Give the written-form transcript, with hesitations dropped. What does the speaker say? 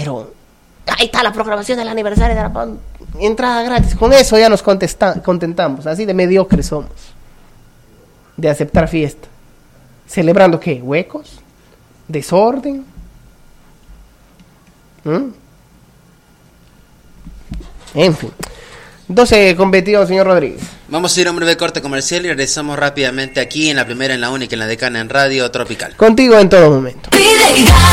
Pero ahí está la programación del aniversario de la PAN. Entrada gratis. Con eso ya nos contentamos. Así de mediocres somos. De aceptar fiesta. ¿Celebrando qué? ¿Huecos? ¿Desorden? En fin. 12:22, señor Rodríguez. Vamos a ir a un breve corte comercial y regresamos rápidamente aquí en la primera, en la única, en la decana, en Radio Tropical. Contigo en todo momento.